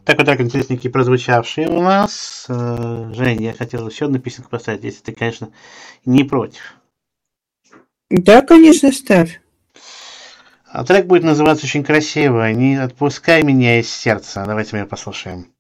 Так вот так интересненькие прозвучавшие у нас. Жень, я хотел еще одну песенку поставить, если ты, конечно, не против. Да, конечно, ставь. А трек будет называться очень красиво «Не отпускай меня из сердца». Давайте мы ее послушаем.